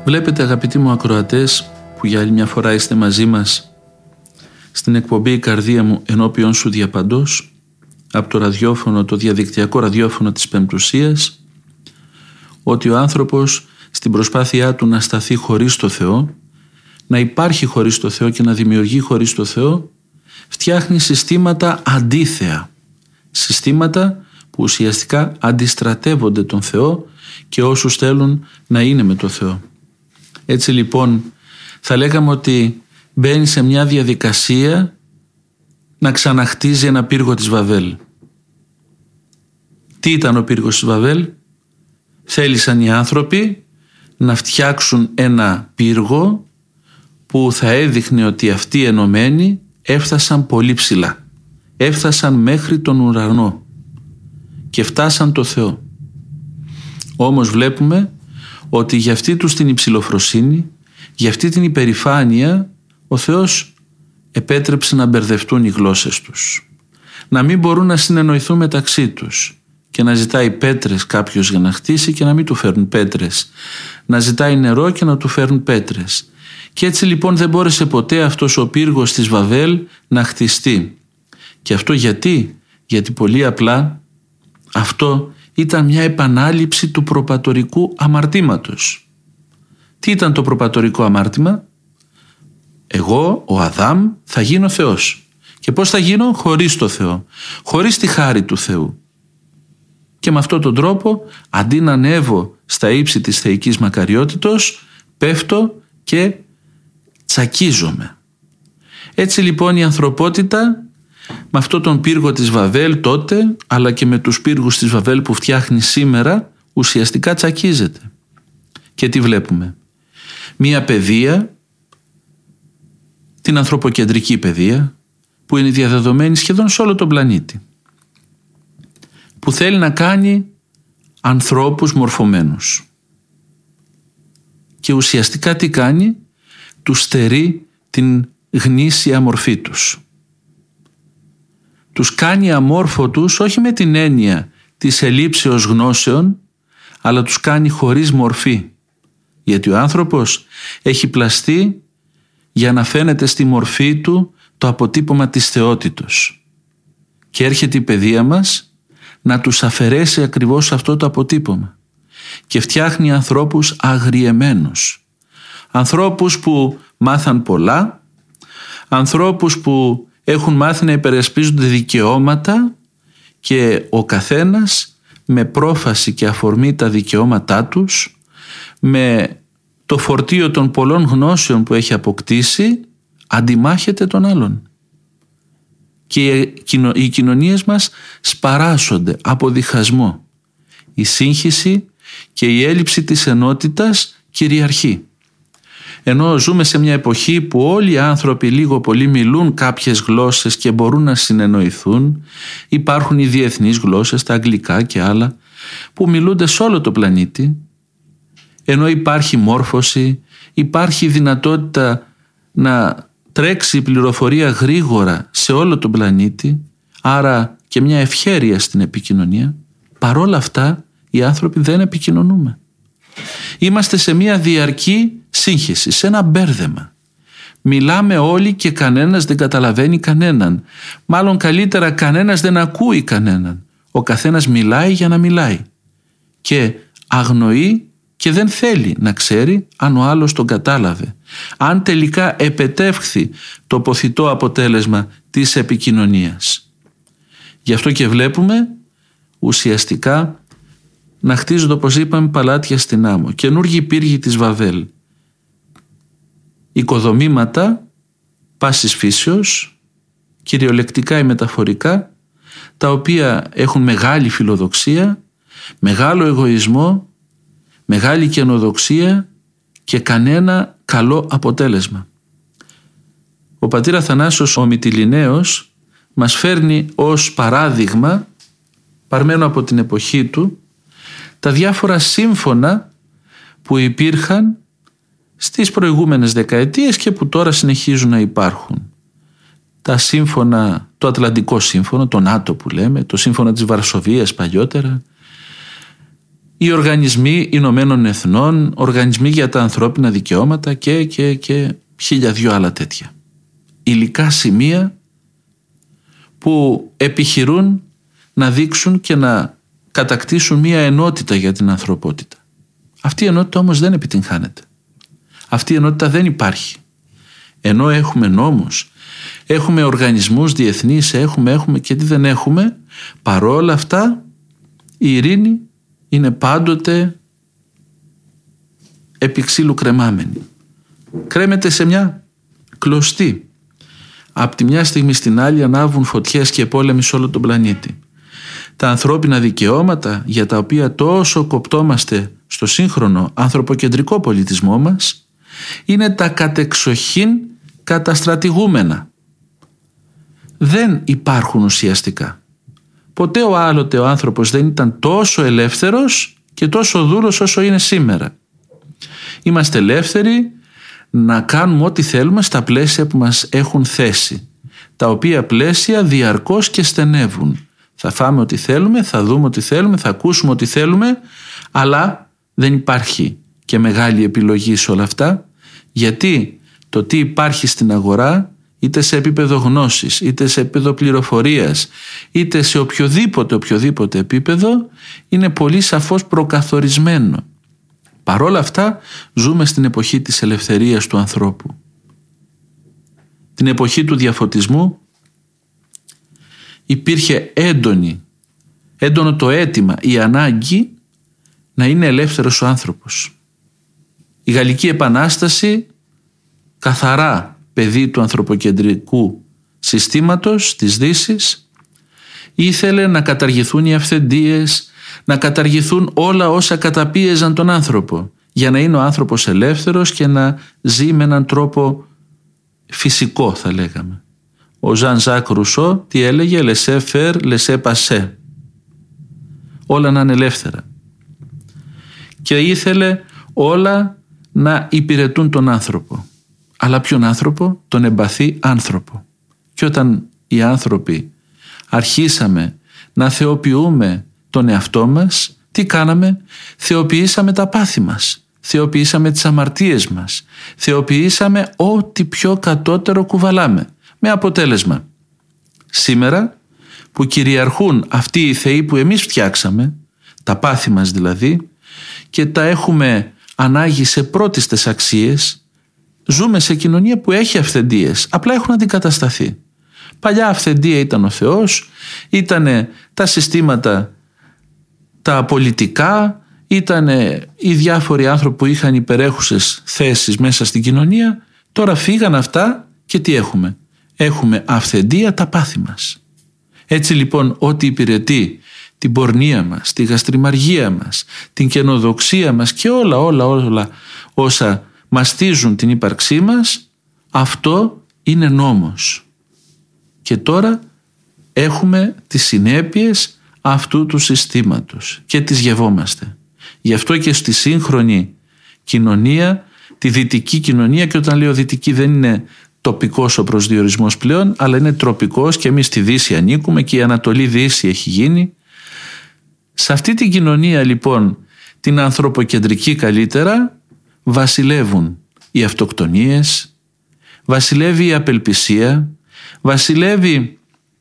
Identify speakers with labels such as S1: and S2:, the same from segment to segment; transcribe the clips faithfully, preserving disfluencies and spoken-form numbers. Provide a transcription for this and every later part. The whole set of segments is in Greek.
S1: Βλέπετε, αγαπητοί μου ακροατές, που για άλλη μια φορά είστε μαζί μας στην εκπομπή «Η καρδία μου ενώπιον σου διαπαντός» από το ραδιόφωνο, το διαδικτυακό ραδιόφωνο της Πεμπτουσίας, ότι ο άνθρωπος στην προσπάθειά του να σταθεί χωρίς το Θεό, να υπάρχει χωρίς το Θεό και να δημιουργεί χωρίς το Θεό, φτιάχνει συστήματα αντίθεα, συστήματα που ουσιαστικά αντιστρατεύονται τον Θεό και όσους θέλουν να είναι με το Θεό. Έτσι λοιπόν θα λέγαμε ότι μπαίνει σε μια διαδικασία να ξαναχτίζει ένα πύργο της Βαβέλ. Τι ήταν ο πύργος της Βαβέλ? Θέλησαν οι άνθρωποι να φτιάξουν ένα πύργο που θα έδειχνε ότι αυτοί οι ενωμένοι έφτασαν πολύ ψηλά. Έφτασαν μέχρι τον ουρανό και φτάσαν το Θεό. Όμως βλέπουμε ότι για αυτή τους την υψηλοφροσύνη, για αυτή την υπερηφάνεια, ο Θεός επέτρεψε να μπερδευτούν οι γλώσσες τους, να μην μπορούν να συνεννοηθούν μεταξύ τους και να ζητάει πέτρες κάποιος για να χτίσει και να μην του φέρουν πέτρες, να ζητάει νερό και να του φέρουν πέτρες. Και έτσι λοιπόν δεν μπόρεσε ποτέ αυτός ο πύργος της Βαβέλ να χτιστεί. Και αυτό γιατί? Γιατί πολύ απλά αυτό ήταν μια επανάληψη του προπατορικού αμαρτήματος. Τι ήταν το προπατορικό αμάρτημα? Εγώ, ο Αδάμ, θα γίνω Θεός. Και πώς θα γίνω? Χωρίς το Θεό, χωρίς τη χάρη του Θεού. Και με αυτόν τον τρόπο, αντί να ανέβω στα ύψη της θεϊκής μακαριότητος, πέφτω και τσακίζομαι. Έτσι λοιπόν η ανθρωπότητα, με αυτόν τον πύργο της Βαβέλ τότε, αλλά και με τους πύργους της Βαβέλ που φτιάχνει σήμερα, ουσιαστικά τσακίζεται. Και τι βλέπουμε? Μία παιδεία, την ανθρωποκεντρική παιδεία, που είναι διαδεδομένη σχεδόν σε όλο τον πλανήτη, που θέλει να κάνει ανθρώπους μορφωμένους. Και ουσιαστικά τι κάνει? Τους στερεί την γνήσια μορφή τους. Τους κάνει αμόρφωτους όχι με την έννοια της ελλείψεως γνώσεων, αλλά τους κάνει χωρίς μορφή. Γιατί ο άνθρωπος έχει πλαστεί για να φαίνεται στη μορφή του το αποτύπωμα της θεότητος. Και έρχεται η παιδεία μας να τους αφαιρέσει ακριβώς αυτό το αποτύπωμα. Και φτιάχνει ανθρώπους αγριεμένους. Ανθρώπους που μάθαν πολλά, ανθρώπους που έχουν μάθει να υπερασπίζονται δικαιώματα και ο καθένας με πρόφαση και αφορμή τα δικαιώματά τους, με το φορτίο των πολλών γνώσεων που έχει αποκτήσει, αντιμάχεται τον άλλον. Και οι κοινωνίες μας σπαράσσονται από διχασμό. Η σύγχυση και η έλλειψη της ενότητας κυριαρχεί. Ενώ ζούμε σε μια εποχή που όλοι οι άνθρωποι λίγο πολύ μιλούν κάποιες γλώσσες και μπορούν να συνεννοηθούν, υπάρχουν οι διεθνείς γλώσσες, τα αγγλικά και άλλα, που μιλούνται σε όλο το πλανήτη, ενώ υπάρχει μόρφωση, υπάρχει δυνατότητα να τρέξει η πληροφορία γρήγορα σε όλο τον πλανήτη, άρα και μια ευχέρεια στην επικοινωνία, παρόλα αυτά οι άνθρωποι δεν επικοινωνούμε. Είμαστε σε μια διαρκή σύγχυση, σε ένα μπέρδεμα. Μιλάμε όλοι και κανένας δεν καταλαβαίνει κανέναν. Μάλλον καλύτερα, κανένας δεν ακούει κανέναν. Ο καθένας μιλάει για να μιλάει και αγνοεί και δεν θέλει να ξέρει αν ο άλλος τον κατάλαβε, αν τελικά επετεύχθη το ποθητό αποτέλεσμα της επικοινωνίας. Γι' αυτό και βλέπουμε ουσιαστικά να χτίζονται, όπως είπαμε, παλάτια στην άμμο, καινούργιοι πύργοι της Βαβέλ, οικοδομήματα πάσης φύσεως, κυριολεκτικά ή μεταφορικά, τα οποία έχουν μεγάλη φιλοδοξία, μεγάλο εγωισμό, μεγάλη καινοδοξία και κανένα καλό αποτέλεσμα. Ο πατήρ Αθανάσιος ο Μυτιληναίος μας φέρνει ως παράδειγμα, παρμένο από την εποχή του, τα διάφορα σύμφωνα που υπήρχαν στις προηγούμενες δεκαετίες και που τώρα συνεχίζουν να υπάρχουν. Τα σύμφωνα, το Ατλαντικό Σύμφωνο, το ΝΑΤΟ που λέμε, το Σύμφωνο της Βαρσοβίας παλιότερα, οι οργανισμοί Ηνωμένων Εθνών, οργανισμοί για τα ανθρώπινα δικαιώματα και, και, και χίλια δυο άλλα τέτοια. Υλικά σημεία που επιχειρούν να δείξουν και να κατακτήσουν μία ενότητα για την ανθρωπότητα. Αυτή η ενότητα όμως δεν επιτυγχάνεται. Αυτή η ενότητα δεν υπάρχει. Ενώ έχουμε νόμους, έχουμε οργανισμούς διεθνείς, έχουμε, έχουμε και τι δεν έχουμε, παρόλα αυτά η ειρήνη είναι πάντοτε επί ξύλου κρεμάμενη. Κρέμεται σε μια κλωστή. Από τη μια στιγμή στην άλλη ανάβουν φωτιές και πόλεμοι σε όλο τον πλανήτη. Τα ανθρώπινα δικαιώματα για τα οποία τόσο κοπτόμαστε στο σύγχρονο ανθρωποκεντρικό πολιτισμό μας είναι τα κατεξοχήν καταστρατηγούμενα. Δεν υπάρχουν ουσιαστικά. Ποτέ ο άλλοτε ο άνθρωπος δεν ήταν τόσο ελεύθερος και τόσο δούρος όσο είναι σήμερα. Είμαστε ελεύθεροι να κάνουμε ό,τι θέλουμε στα πλαίσια που μας έχουν θέσει, τα οποία πλαίσια διαρκώς και στενεύουν. Θα φάμε ό,τι θέλουμε, θα δούμε ό,τι θέλουμε, θα ακούσουμε ό,τι θέλουμε, αλλά δεν υπάρχει και μεγάλη επιλογή σε όλα αυτά, γιατί το τι υπάρχει στην αγορά, είτε σε επίπεδο γνώσης, είτε σε επίπεδο πληροφορίας, είτε σε οποιοδήποτε οποιοδήποτε επίπεδο, είναι πολύ σαφώς προκαθορισμένο. Παρόλα αυτά ζούμε στην εποχή της ελευθερίας του ανθρώπου. Την εποχή του διαφωτισμού υπήρχε έντονη, έντονο το αίτημα, η ανάγκη να είναι ελεύθερος ο άνθρωπος. Η Γαλλική Επανάσταση, καθαρά παιδί του ανθρωποκεντρικού συστήματος της Δύσης, ήθελε να καταργηθούν οι αυθεντίες, να καταργηθούν όλα όσα καταπίεζαν τον άνθρωπο, για να είναι ο άνθρωπος ελεύθερος και να ζει με έναν τρόπο φυσικό, θα λέγαμε. Ο Ζαν Ζακ Ρουσό τι έλεγε? Laissez faire, laissez passer. Όλα να είναι ελεύθερα. Και ήθελε όλα να υπηρετούν τον άνθρωπο. Αλλά ποιον άνθρωπο? Τον εμπαθή άνθρωπο. Και όταν οι άνθρωποι αρχίσαμε να θεοποιούμε τον εαυτό μας, τι κάναμε? Θεοποιήσαμε τα πάθη μας, θεοποιήσαμε τις αμαρτίες μας, θεοποιήσαμε ό,τι πιο κατώτερο κουβαλάμε. Με αποτέλεσμα, σήμερα που κυριαρχούν αυτοί οι θεοί που εμείς φτιάξαμε, τα πάθη μας δηλαδή, και τα έχουμε ανάγει σε πρώτιστες αξίες, ζούμε σε κοινωνία που έχει αυθεντίες, απλά έχουν αντικατασταθεί. Παλιά αυθεντία ήταν ο Θεός, ήτανε τα συστήματα τα πολιτικά, ήτανε οι διάφοροι άνθρωποι που είχαν υπερέχουσες θέσεις μέσα στην κοινωνία. Τώρα φύγαν αυτά και τι έχουμε? Έχουμε αυθεντία τα πάθη μας. Έτσι λοιπόν ό,τι υπηρετεί την πορνεία μας, τη γαστριμαργία μας, την καινοδοξία μας και όλα όλα όλα όσα μαστίζουν την ύπαρξή μας, αυτό είναι νόμος. Και τώρα έχουμε τις συνέπειες αυτού του συστήματος και τις γευόμαστε. Γι' αυτό και στη σύγχρονη κοινωνία, τη δυτική κοινωνία, και όταν λέω δυτική δεν είναι τοπικός ο προσδιορισμός πλέον, αλλά είναι τροπικός και εμείς στη Δύση ανήκουμε και η Ανατολή Δύση έχει γίνει. Σε αυτή την κοινωνία λοιπόν, την ανθρωποκεντρική καλύτερα, βασιλεύουν οι αυτοκτονίες, βασιλεύει η απελπισία, βασιλεύει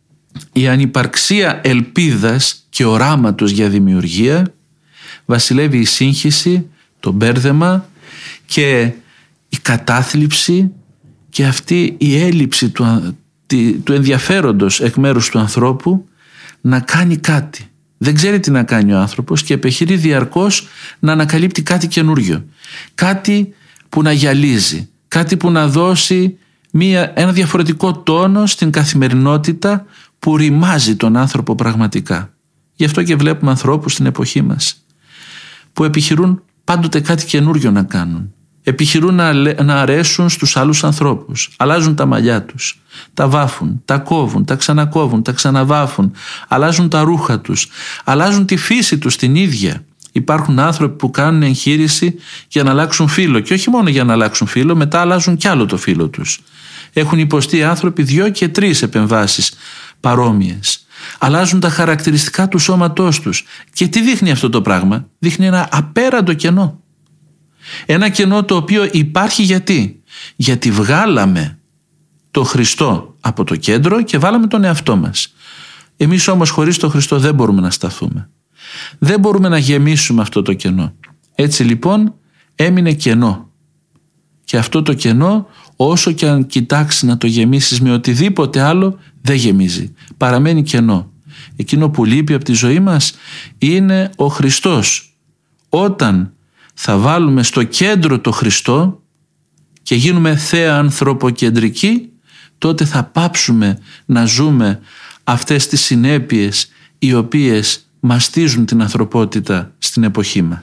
S1: η ανυπαρξία ελπίδας και οράματος για δημιουργία, βασιλεύει η σύγχυση, το μπέρδεμα και η κατάθλιψη και αυτή η έλλειψη του, του ενδιαφέροντος εκ μέρους του ανθρώπου να κάνει κάτι. Δεν ξέρει τι να κάνει ο άνθρωπος και επιχειρεί διαρκώς να ανακαλύπτει κάτι καινούριο. Κάτι που να γυαλίζει, κάτι που να δώσει μια, ένα διαφορετικό τόνο στην καθημερινότητα που ρημάζει τον άνθρωπο πραγματικά. Γι' αυτό και βλέπουμε ανθρώπους στην εποχή μας που επιχειρούν πάντοτε κάτι καινούριο να κάνουν. Επιχειρούν να, να αρέσουν στους άλλους ανθρώπους. Αλλάζουν τα μαλλιά τους, τα βάφουν, τα κόβουν, τα ξανακόβουν, τα ξαναβάφουν. Αλλάζουν τα ρούχα τους, αλλάζουν τη φύση τους την ίδια. Υπάρχουν άνθρωποι που κάνουν εγχείρηση για να αλλάξουν φύλο και όχι μόνο για να αλλάξουν φύλο, μετά αλλάζουν κι άλλο το φύλο τους. Έχουν υποστεί άνθρωποι δυο και τρεις επεμβάσεις παρόμοιες. αλλάζουν τα χαρακτηριστικά του σώματός τους. Και τι δείχνει αυτό το πράγμα? Δείχνει ένα απέραντο κενό. Ένα κενό το οποίο υπάρχει γιατί? Γιατί βγάλαμε το Χριστό από το κέντρο και βάλαμε τον εαυτό μας. Εμείς όμως χωρίς τον Χριστό δεν μπορούμε να σταθούμε. Δεν μπορούμε να γεμίσουμε αυτό το κενό. Έτσι λοιπόν έμεινε κενό. Και αυτό το κενό, όσο και αν κοιτάξει να το γεμίσεις με οτιδήποτε άλλο, δεν γεμίζει. Παραμένει κενό. Εκείνο που λείπει από τη ζωή μας είναι ο Χριστός. Όταν θα βάλουμε στο κέντρο το Χριστό και γίνουμε θέα ανθρωποκεντρικοί, τότε θα πάψουμε να ζούμε αυτές τις συνέπειες οι οποίες μαστίζουν την ανθρωπότητα στην εποχή μας.